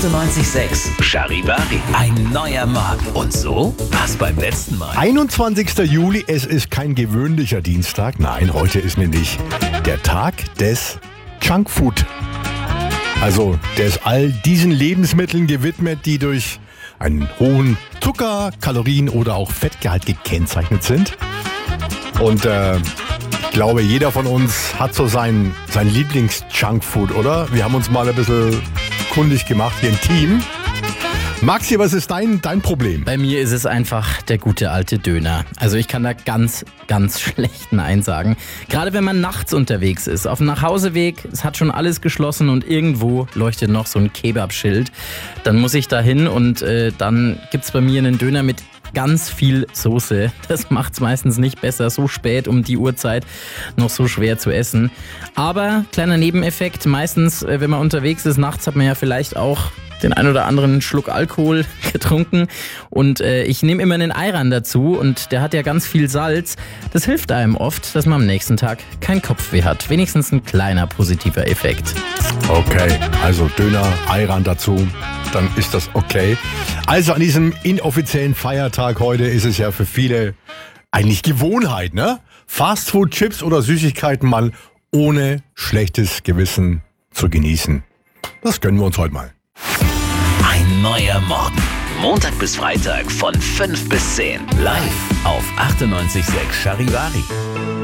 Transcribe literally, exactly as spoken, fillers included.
achtundneunzig Komma sechs Charivari. Ein neuer Morgen. Und so war's beim letzten Mal. einundzwanzigster Juli, es ist kein gewöhnlicher Dienstag. Nein, heute ist nämlich der Tag des Junkfood. Also, der ist all diesen Lebensmitteln gewidmet, die durch einen hohen Zucker-, Kalorien- oder auch Fettgehalt gekennzeichnet sind. Und äh, ich glaube, jeder von uns hat so sein, sein Lieblings-Junkfood, oder? Wir haben uns mal ein bisschen kundig gemacht hier im Team. Maxi, was ist dein, dein Problem? Bei mir ist es einfach der gute alte Döner. Also ich kann da ganz, ganz schlecht Nein sagen. Gerade wenn man nachts unterwegs ist, auf dem Nachhauseweg, es hat schon alles geschlossen und irgendwo leuchtet noch so ein Kebab-Schild. Dann muss ich da hin und äh, dann gibt's bei mir einen Döner mit ganz viel Soße. Das macht's meistens nicht besser, so spät um die Uhrzeit noch so schwer zu essen. Aber kleiner Nebeneffekt, meistens, äh, wenn man unterwegs ist, nachts hat man ja vielleicht auch den ein oder anderen Schluck Alkohol getrunken und äh, ich nehme immer einen Ayran dazu und der hat ja ganz viel Salz. Das hilft einem oft, dass man am nächsten Tag keinen Kopfweh hat. Wenigstens ein kleiner positiver Effekt. Okay, also Döner, Ayran dazu, dann ist das okay. Also an diesem inoffiziellen Feiertag heute ist es ja für viele eigentlich Gewohnheit, ne? Fastfood, Chips oder Süßigkeiten mal ohne schlechtes Gewissen zu genießen. Das gönnen wir uns heute mal. Ein neuer Morgen. Montag bis Freitag von fünf bis zehn. Live auf achtundneunzig Komma sechs Charivari.